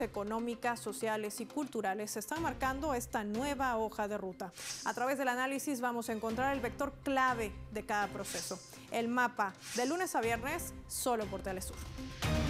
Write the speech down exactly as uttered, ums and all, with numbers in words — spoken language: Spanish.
económicas, sociales y culturales están marcando esta nueva hoja de ruta. A través del análisis vamos a encontrar el vector clave de cada proceso, el mapa, de lunes a viernes, solo por Telesur.